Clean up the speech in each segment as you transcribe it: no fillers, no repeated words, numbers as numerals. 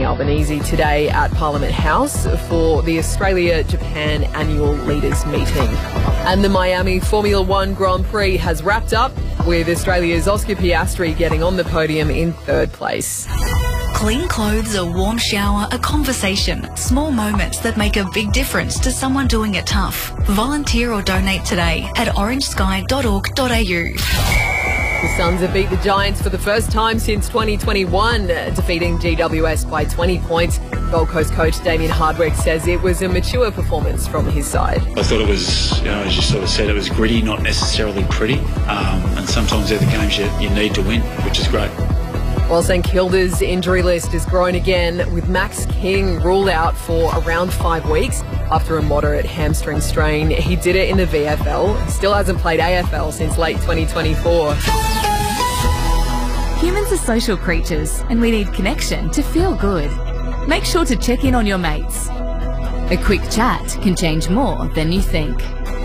Albanese today at Parliament House for the Australia-Japan annual leaders meeting. And the Miami Formula One Grand Prix has wrapped up with Australia's Oscar Piastri getting on the podium in third place. Clean clothes, a warm shower, a conversation. Small moments that make a big difference to someone doing it tough. Volunteer or donate today at orangesky.org.au. The Suns have beat the Giants for the first time since 2021, defeating GWS by 20 points. Gold Coast coach Damien Hardwick says it was a mature performance from his side. I thought it was, as you sort of said, it was gritty, not necessarily pretty. And sometimes they're the games you need to win, which is great. While St Kilda's injury list has grown again, with Max King ruled out for around 5 weeks after a moderate hamstring strain. He did it in the VFL. Still hasn't played AFL since late 2024. Humans are social creatures and we need connection to feel good. Make sure to check in on your mates. A quick chat can change more than you think.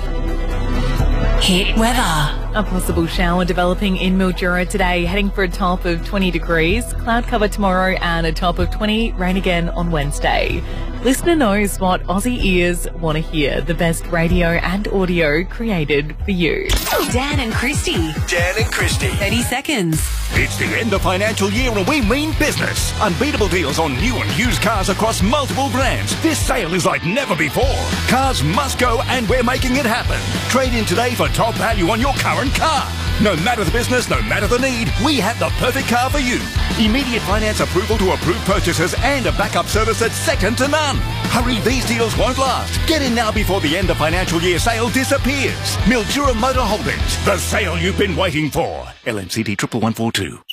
Hit weather. A possible shower developing in Mildura today, heading for a top of 20 degrees. Cloud cover tomorrow and a top of 20. Rain again on Wednesday. Listener knows what Aussie ears want to hear. The best radio and audio created for you. Dan and Christy. Dan and Christy. 30 seconds. It's the end of financial year and we mean business. Unbeatable deals on new and used cars across multiple brands. This sale is like never before. Cars must go and we're making it happen. Trade in today for top value on your current car. No matter the business, no matter the need, we have the perfect car for you. Immediate finance approval to approved purchases and a backup service that's second to none. Hurry, these deals won't last. Get in now before the end of financial year sale disappears. Mildura Motor Holdings, the sale you've been waiting for. LMCD 11142.